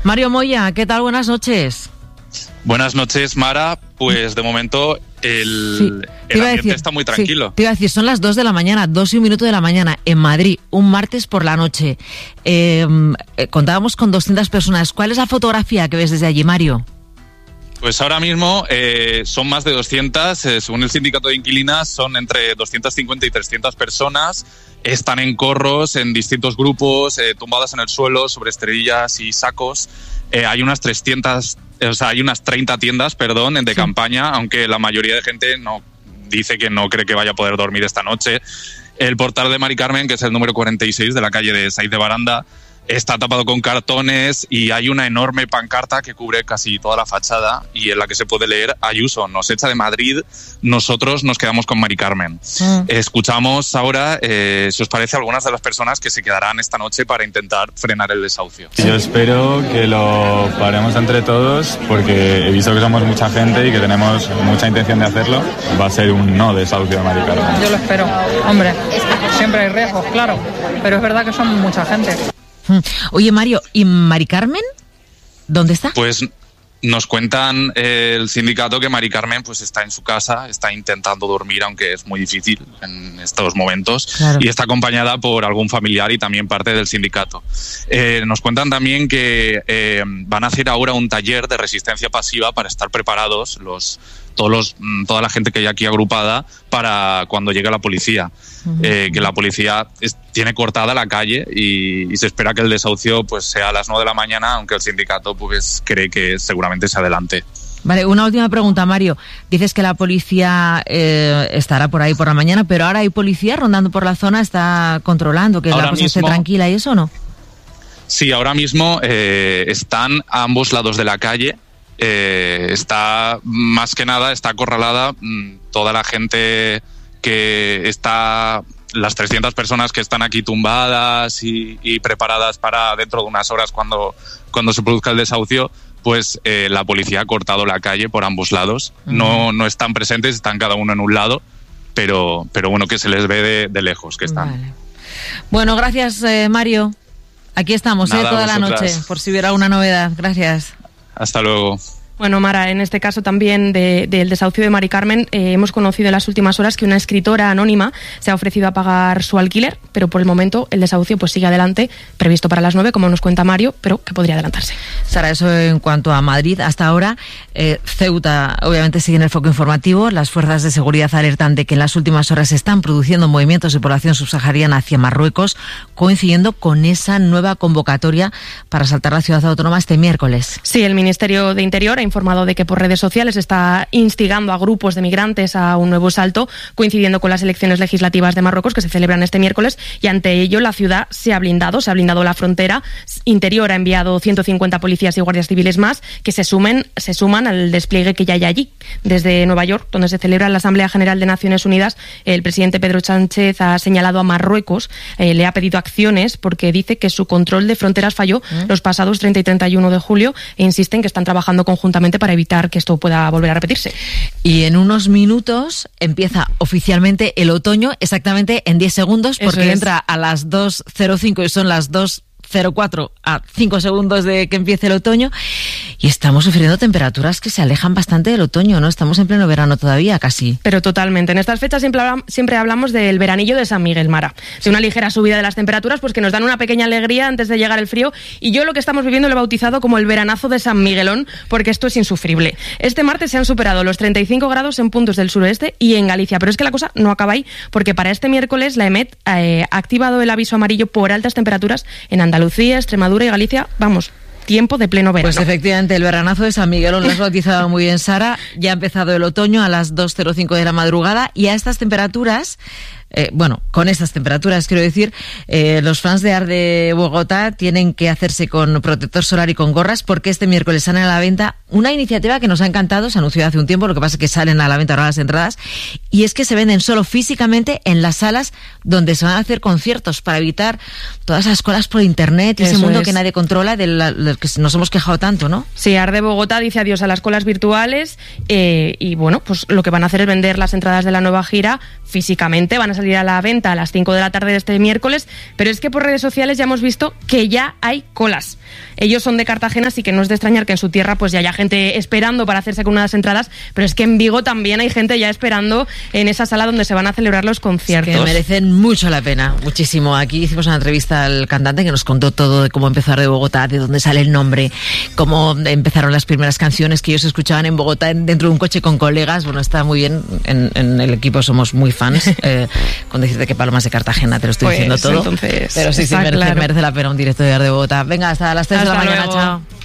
Mario Moya, ¿qué tal? Buenas noches. Buenas noches, Mara. Pues de momento el ambiente está muy tranquilo. Sí, te iba a decir, son las 2 de la mañana, 2:01 de la mañana, en Madrid, un martes por la noche. Contábamos con 200 personas. ¿Cuál es la fotografía que ves desde allí, Mario? Pues ahora mismo son más de 200, según el sindicato de inquilinas, son entre 250 y 300 personas. Están en corros, en distintos grupos, tumbadas en el suelo, sobre esterillas y sacos. Hay unas 30 tiendas, de campaña, aunque la mayoría de gente no dice que no cree que vaya a poder dormir esta noche. El portal de Mari Carmen, que es el número 46 de la calle de Saiz de Baranda, está tapado con cartones y hay una enorme pancarta que cubre casi toda la fachada y en la que se puede leer: Ayuso nos echa de Madrid, nosotros nos quedamos con Mari Carmen. Escuchamos ahora, si os parece, algunas de las personas que se quedarán esta noche para intentar frenar el desahucio. Yo espero que lo paremos entre todos, porque he visto que somos mucha gente y que tenemos mucha intención de hacerlo. Va a ser un no desahucio de Mari Carmen. Yo lo espero. Hombre, siempre hay riesgos, claro, pero es verdad que somos mucha gente. Oye, Mario, ¿y Mari Carmen? ¿Dónde está? Pues nos cuentan el sindicato que Mari Carmen pues está en su casa, está intentando dormir, aunque es muy difícil en estos momentos, claro. Y está acompañada por algún familiar y también parte del sindicato. Nos cuentan también que van a hacer ahora un taller de resistencia pasiva para estar preparados toda la gente que hay aquí agrupada para cuando llegue la policía. Que la policía tiene cortada la calle y se espera que el desahucio pues sea a las 9 de la mañana, aunque el sindicato pues cree que seguramente se adelante. Vale, una última pregunta, Mario. Dices que la policía estará por ahí por la mañana, pero ahora hay policía rondando por la zona, está controlando que la cosa esté tranquila y eso, ¿no? Sí, ahora mismo están a ambos lados de la calle. Está, más que nada, está acorralada toda la gente que está, las 300 personas que están aquí tumbadas y preparadas para dentro de unas horas cuando se produzca el desahucio, pues la policía ha cortado la calle por ambos lados. No están presentes, están cada uno en un lado, pero bueno, que se les ve de lejos que están. Vale. Bueno, gracias, Mario. Aquí estamos toda la noche, por si hubiera una novedad. Gracias. Hasta luego. Bueno, Mara, en este caso también del desahucio de Mari Carmen, hemos conocido en las últimas horas que una escritora anónima se ha ofrecido a pagar su alquiler, pero por el momento el desahucio pues sigue adelante, previsto para las 9, como nos cuenta Mario, pero que podría adelantarse. Sara, eso en cuanto a Madrid. Hasta ahora, Ceuta obviamente sigue en el foco informativo. Las fuerzas de seguridad alertan de que en las últimas horas se están produciendo movimientos de población subsahariana hacia Marruecos, coincidiendo con esa nueva convocatoria para asaltar la ciudad autónoma este miércoles. Sí, el Ministerio de Interior ha informado de que por redes sociales está instigando a grupos de migrantes a un nuevo salto, coincidiendo con las elecciones legislativas de Marruecos que se celebran este miércoles, y ante ello la ciudad se ha blindado la frontera. Interior ha enviado 150 policías y guardias civiles más que se suman al despliegue que ya hay allí. Desde Nueva York, donde se celebra la Asamblea General de Naciones Unidas, el presidente Pedro Sánchez ha señalado a Marruecos, le ha pedido acciones porque dice que su control de fronteras falló los pasados 30 y 31 de julio e insisten que están trabajando conjuntamente para evitar que esto pueda volver a repetirse. Y en unos minutos empieza oficialmente el otoño, exactamente en 10 segundos, porque entra a las 2:05 y son las 2:04 a 5 segundos de que empiece el otoño, y estamos sufriendo temperaturas que se alejan bastante del otoño, ¿no? Estamos en pleno verano todavía, casi. Pero totalmente. En estas fechas siempre hablamos del veranillo de San Miguel, Mara. De una ligera subida de las temperaturas, pues que nos dan una pequeña alegría antes de llegar el frío, y yo lo que estamos viviendo lo he bautizado como el veranazo de San Miguelón, porque esto es insufrible. Este martes se han superado los 35 grados en puntos del suroeste y en Galicia, pero es que la cosa no acaba ahí, porque para este miércoles la EMET ha activado el aviso amarillo por altas temperaturas en Andalucía, Extremadura y Galicia. Vamos, tiempo de pleno verano. Pues efectivamente, el veranazo de San Miguelón lo has bautizado muy bien, Sara. Ya ha empezado el otoño a las 2:05 de la madrugada, y a estas temperaturas, con estas temperaturas quiero decir, los fans de Arde Bogotá tienen que hacerse con protector solar y con gorras, porque este miércoles salen a la venta una iniciativa que nos ha encantado. Se anunció hace un tiempo, lo que pasa es que salen a la venta ahora las entradas, y es que se venden solo físicamente en las salas donde se van a hacer conciertos, para evitar todas esas colas por internet y ese mundo que nadie controla, del que nos hemos quejado tanto, ¿no? Sí, Arde Bogotá dice adiós a las colas virtuales, y bueno, pues lo que van a hacer es vender las entradas de la nueva gira físicamente. Van a salir a la venta a las 5 de la tarde de este miércoles, pero es que por redes sociales ya hemos visto que ya hay colas. Ellos son de Cartagena, así que no es de extrañar que en su tierra pues ya haya gente esperando para hacerse con unas entradas, pero es que en Vigo también hay gente ya esperando en esa sala donde se van a celebrar los conciertos. Es que merecen mucho la pena, muchísimo. Aquí hicimos una entrevista al cantante que nos contó todo de cómo empezar de Bogotá, de dónde sale el nombre, cómo empezaron las primeras canciones que ellos escuchaban en Bogotá dentro de un coche con colegas. Bueno, está muy bien. En el equipo somos muy fans. Con decirte que Palomas de Cartagena te lo estoy diciendo todo. Entonces, pero sí, merece la pena un directo de Bogotá. Venga, hasta las 3 de la mañana. Luego. Chao.